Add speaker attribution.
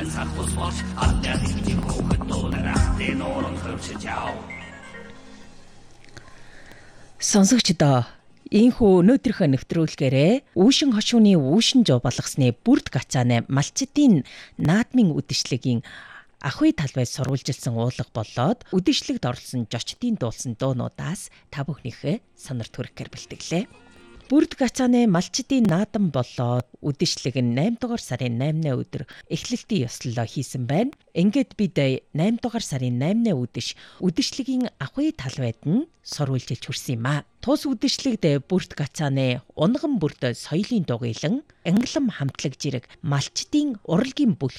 Speaker 1: Сонсогчдоо Ийхүү өнөөдрийнхөө нэвтрүүлгээрээ үүшин хошууны үүшин жоо болгосны бүрд гацааны малчдын наадмын үдэшлэгийн ахуй талбай сурвалжилсан уулга болоод үдэшлэгт оролцсон жочдын дуулсан дуунуудаас та бүхнийхээ сонор төрөхөөр бэлтгэлээ. Бүрд гацааны малчдын наадам болоод үдэшлэг нь 8 дугаар сарын 8-ны өдөр эхлэлтийн ёслолоо хийсэн байна. Ингээд бид 8 дугаар сарын 8-ны үдэшлэгийн ахуй талбайд нь сурвалжилж хүрсэн юм а. Тус үдэшлэгт бүрд гацааны унган бүрд соёлын дугуйлан англам хамтлаг жирэг малчдын урлагийн бүлэг